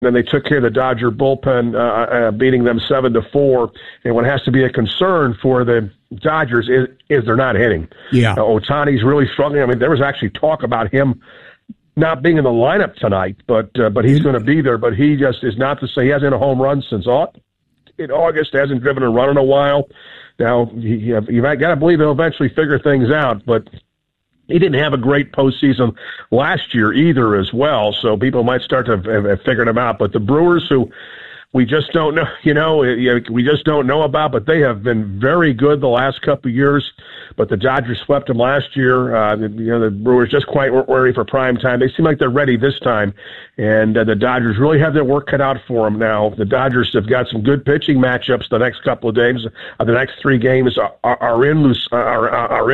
then they took care of the Dodger bullpen, beating them 7-4. And what has to be a concern for the Dodgers is they're not hitting. Yeah, Ohtani's really struggling. I mean, there was actually talk about him not being in the lineup tonight, but he's going to be there. But he just is not to say he hasn't hit a home run since in August. Hasn't driven a run in a while. Now you've got to believe he'll eventually figure things out, but he didn't have a great postseason last year either as well, so people might start to have figured him out. But the Brewers, who we just don't know, we just don't know about, but they have been very good the last couple of years. But the Dodgers swept them last year. The Brewers just quite weren't ready for prime time. They seem like they're ready this time, and the Dodgers really have their work cut out for them now. The Dodgers have got some good pitching matchups the next couple of days. The next 3 games are in